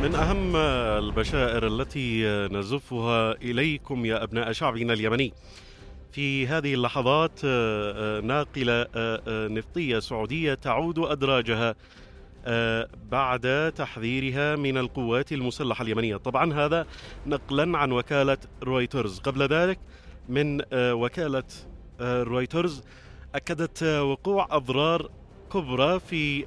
من أهم البشائر التي نزفها إليكم يا أبناء شعبنا اليمني في هذه اللحظات ناقلة نفطية سعودية تعود أدراجها بعد تحذيرها من القوات المسلحة اليمنية. طبعا هذا نقلا عن وكالة رويترز. قبل ذلك من وكالة رويترز أكدت وقوع أضرار كبرى في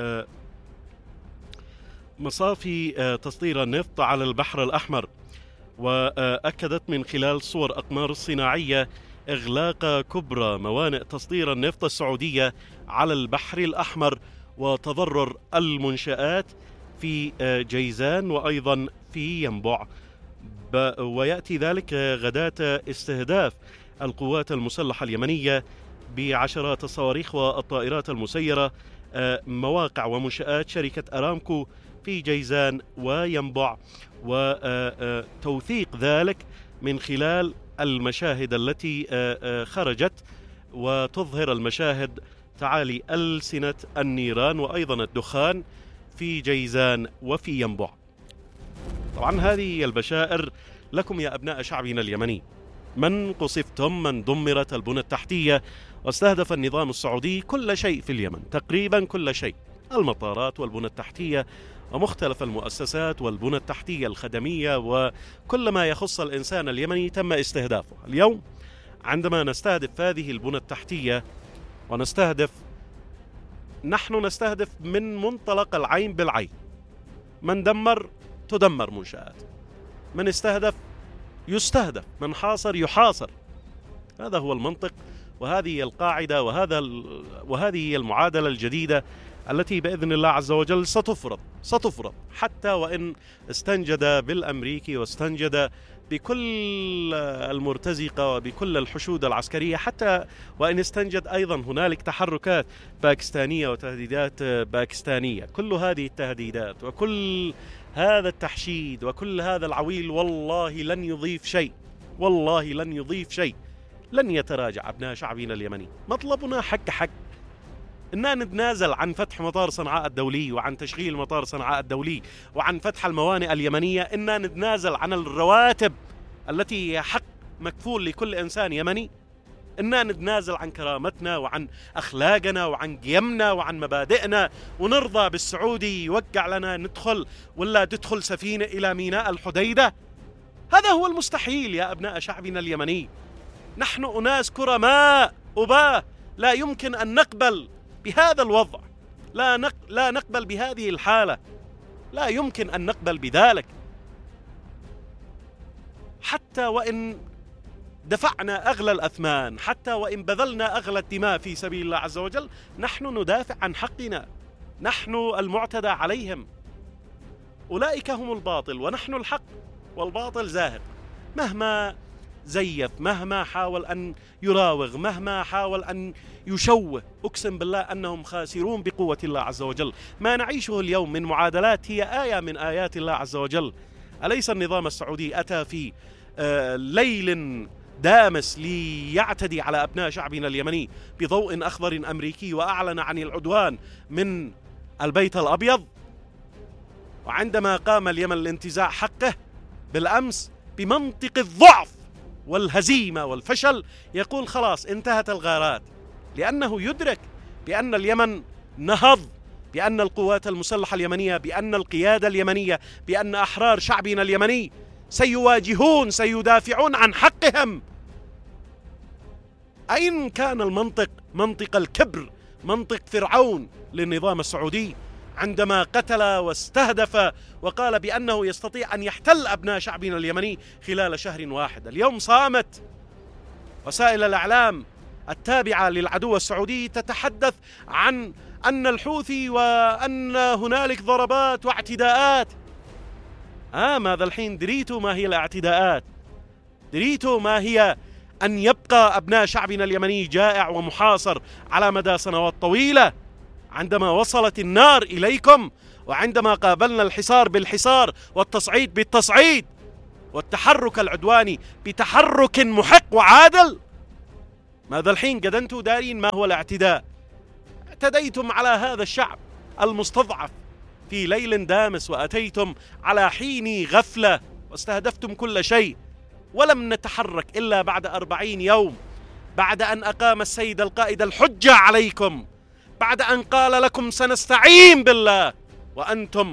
مصافي تصدير النفط على البحر الأحمر، وأكدت من خلال صور أقمار صناعية إغلاق كبرى موانئ تصدير النفط السعودية على البحر الأحمر وتضرر المنشآت في جيزان وأيضا في ينبع. ويأتي ذلك غداة استهداف القوات المسلحة اليمنية بعشرات الصواريخ والطائرات المسيرة مواقع ومنشآت شركة أرامكو في جيزان وينبع، وتوثيق ذلك من خلال المشاهد التي خرجت وتظهر المشاهد تعالي ألسنة النيران وأيضا الدخان في جيزان وفي ينبع. طبعا هذه البشائر لكم يا أبناء شعبنا اليمني. من قصفتم، من دمرت البنى التحتية، واستهدف النظام السعودي كل شيء في اليمن، تقريبا كل شيء، المطارات والبنى التحتية ومختلف المؤسسات والبنى التحتية الخدمية وكل ما يخص الإنسان اليمني تم استهدافه. اليوم عندما نستهدف هذه البنى التحتية نحن نستهدف من منطلق العين بالعين. من دمر تدمر منشآت، من استهدف يستهدف، من حاصر يحاصر. هذا هو المنطق، وهذه القاعدة، وهذه المعادلة الجديدة التي بإذن الله عز وجل ستفرض حتى وإن استنجد بالأمريكي واستنجد بكل المرتزقة وبكل الحشود العسكرية، حتى وإن استنجد أيضا هنالك تحركات باكستانية وتهديدات باكستانية. كل هذه التهديدات وكل هذا التحشيد وكل هذا العويل والله لن يضيف شيء، والله لن يضيف شيء. لن يتراجع أبناء شعبنا اليمني. مطلبنا حق إننا نتنازل عن فتح مطار صنعاء الدولي وعن تشغيل مطار صنعاء الدولي وعن فتح الموانئ اليمنية. إننا نتنازل عن الرواتب التي هي حق مكفول لكل إنسان يمني. إننا نتنازل عن كرامتنا وعن أخلاقنا وعن قيمنا وعن مبادئنا، ونرضى بالسعودي يوقع لنا ندخل ولا تدخل سفينة إلى ميناء الحديدة. هذا هو المستحيل يا أبناء شعبنا اليمني. نحن أناس كرماء أباه، لا يمكن أن نقبل بهذا الوضع، لا نقبل بهذه الحالة، لا يمكن أن نقبل بذلك. حتى وإن دفعنا أغلى الأثمان، حتى وإن بذلنا أغلى الدماء في سبيل الله عز وجل، نحن ندافع عن حقنا. نحن المعتدى عليهم. أولئك هم الباطل ونحن الحق، والباطل زاهق مهما زيف، مهما حاول أن يراوغ، مهما حاول أن يشوه. أقسم بالله أنهم خاسرون بقوة الله عز وجل. ما نعيشه اليوم من معادلات هي آية من آيات الله عز وجل. أليس النظام السعودي أتى في ليل دامس ليعتدي على أبناء شعبنا اليمني بضوء أخضر أمريكي وأعلن عن العدوان من البيت الأبيض؟ وعندما قام اليمن لانتزاع حقه بالأمس بمنطق الضعف والهزيمة والفشل يقول خلاص انتهت الغارات، لأنه يدرك بأن اليمن نهض، بأن القوات المسلحة اليمنية، بأن القيادة اليمنية، بأن أحرار شعبنا اليمني سيواجهون، سيدافعون عن حقهم. أين كان المنطق؟ منطق الكبر، منطق فرعون للنظام السعودي عندما قتل واستهدف وقال بأنه يستطيع أن يحتل أبناء شعبنا اليمني خلال شهر واحد. اليوم صامت وسائل الإعلام التابعة للعدو السعودي تتحدث عن أن الحوثي وأن هنالك ضربات واعتداءات. ماذا الحين دريتوا ما هي الاعتداءات؟ دريتوا ما هي أن يبقى أبناء شعبنا اليمني جائع ومحاصر على مدى سنوات طويلة؟ عندما وصلت النار إليكم، وعندما قابلنا الحصار بالحصار والتصعيد بالتصعيد والتحرك العدواني بتحرك محق وعادل، ماذا الحين قد أنتم دارين ما هو الاعتداء؟ اعتديتم على هذا الشعب المستضعف في ليل دامس، وأتيتم على حين غفلة واستهدفتم كل شيء، ولم نتحرك إلا بعد 40 يوم، بعد أن أقام السيد القائد الحجة عليكم، بعد أن قال لكم سنستعين بالله، وأنتم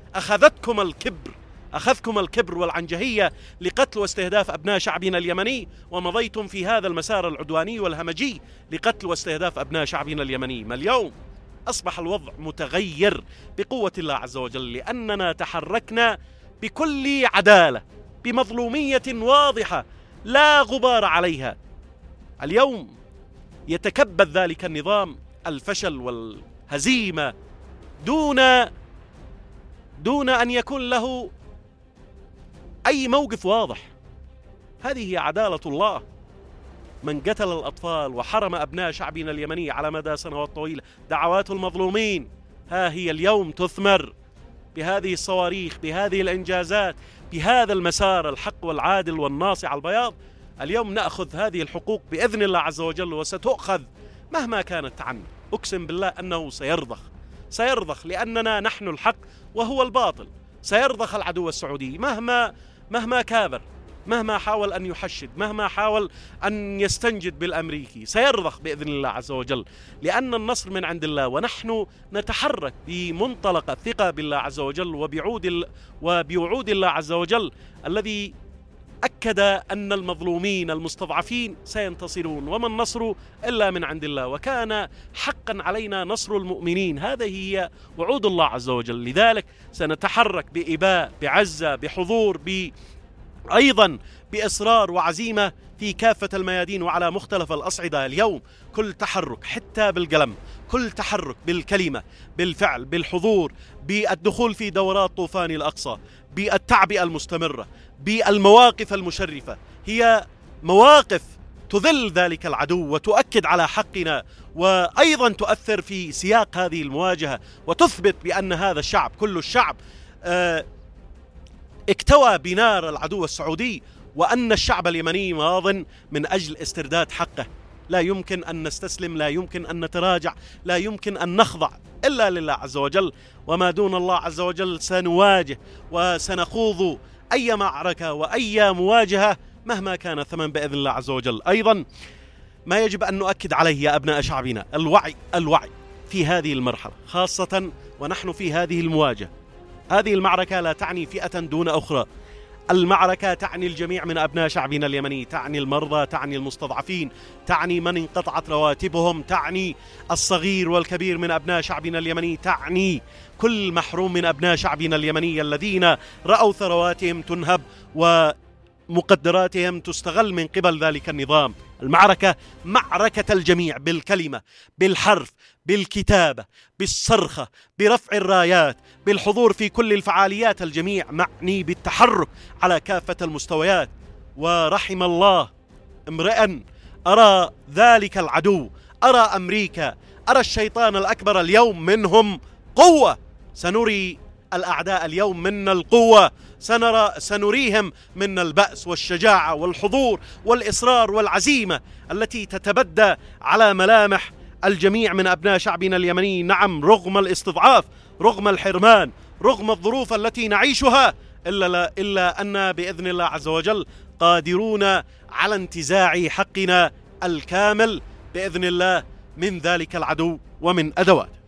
أخذكم الكبر والعنجهية لقتل واستهداف أبناء شعبنا اليمني، ومضيتم في هذا المسار العدواني والهمجي لقتل واستهداف أبناء شعبنا اليمني. ما اليوم أصبح الوضع متغير بقوة الله عز وجل، لأننا تحركنا بكل عدالة بمظلومية واضحة لا غبار عليها. اليوم يتكبد ذلك النظام الفشل والهزيمة دون أن يكون له أي موقف واضح. هذه هي عدالة الله. من قتل الأطفال وحرم أبناء شعبنا اليمني على مدى سنوات طويلة، دعوات المظلومين ها هي اليوم تثمر بهذه الصواريخ، بهذه الإنجازات، بهذا المسار الحق والعادل والناصع البياض. اليوم نأخذ هذه الحقوق بإذن الله عز وجل، وستؤخذ مهما كانت عنا. أقسم بالله أنه سيرضخ لأننا نحن الحق وهو الباطل. سيرضخ العدو السعودي مهما كابر، مهما حاول أن يحشد، مهما حاول أن يستنجد بالأمريكي، سيرضخ بإذن الله عز وجل، لأن النصر من عند الله، ونحن نتحرك بمنطلق الثقة بالله عز وجل وبوعود الله عز وجل الذي أكد أن المظلومين المستضعفين سينتصرون، وما النصر إلا من عند الله، وكان حقا علينا نصر المؤمنين. هذه هي وعود الله عز وجل. لذلك سنتحرك بإباء، بعزة، بحضور، أيضا بإصرار وعزيمة في كافة الميادين وعلى مختلف الأصعدة. اليوم كل تحرك حتى بالقلم، كل تحرك بالكلمة، بالفعل، بالحضور، بالدخول في دورات طوفان الأقصى، بالتعبئة المستمرة، بالمواقف المشرفة، هي مواقف تذل ذلك العدو وتؤكد على حقنا، وأيضا تؤثر في سياق هذه المواجهة، وتثبت بأن هذا الشعب، كل الشعب اكتوى بنار العدو السعودي، وأن الشعب اليمني ماض من أجل استرداد حقه. لا يمكن أن نستسلم، لا يمكن أن نتراجع، لا يمكن أن نخضع إلا لله عز وجل، وما دون الله عز وجل سنواجه وسنخوض أي معركة وأي مواجهة مهما كان الثمن بإذن الله عز وجل. أيضا ما يجب أن نؤكد عليه يا أبناء شعبنا الوعي في هذه المرحلة، خاصة ونحن في هذه المواجهة. هذه المعركة لا تعني فئة دون أخرى، المعركة تعني الجميع من أبناء شعبنا اليمني، تعني المرضى، تعني المستضعفين، تعني من انقطعت رواتبهم، تعني الصغير والكبير من أبناء شعبنا اليمني، تعني كل محروم من أبناء شعبنا اليمني الذين رأوا ثرواتهم تنهب ومقدراتهم تستغل من قبل ذلك النظام. المعركة معركة الجميع، بالكلمة، بالحرف، بالكتابة، بالصرخة، برفع الرايات، بالحضور في كل الفعاليات. الجميع معني بالتحرك على كافة المستويات. ورحم الله امرئا أرى ذلك العدو، أرى أمريكا، أرى الشيطان الأكبر اليوم منهم قوة. سنري الأعداء اليوم منا القوة، سنريهم منا البأس والشجاعة والحضور والإصرار والعزيمة التي تتبدى على ملامح الجميع من أبناء شعبنا اليمني. نعم، رغم الاستضعاف، رغم الحرمان، رغم الظروف التي نعيشها، إلا أن بإذن الله عز وجل قادرون على انتزاع حقنا الكامل بإذن الله من ذلك العدو ومن أدواته.